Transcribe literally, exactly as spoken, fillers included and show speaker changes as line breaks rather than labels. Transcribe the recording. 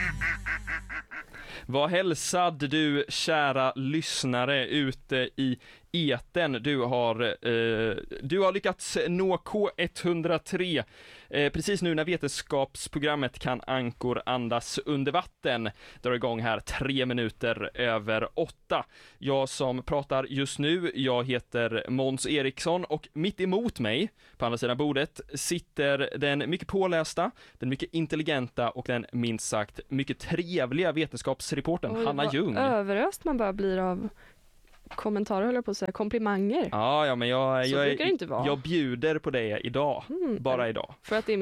Vad hälsad du kära lyssnare ute i eten. Du har, eh, du har lyckats nå K etthundratre eh, precis nu när vetenskapsprogrammet Kan ankor andas under vatten drar igång här tre minuter över åtta. Jag som pratar just nu, jag heter Måns Eriksson och mitt emot mig på andra sidan bordet sitter den mycket pålästa, den mycket intelligenta och den minst sagt mycket trevliga vetenskapsreportern
Oj,
Hanna Ljung.
Överöst man bara blir av kommentarer, höll jag på att säga, komplimanger.
Ja, ja men jag,
Så
jag,
brukar det inte vara.
jag bjuder på det idag,
Mm,
bara idag.
För att det är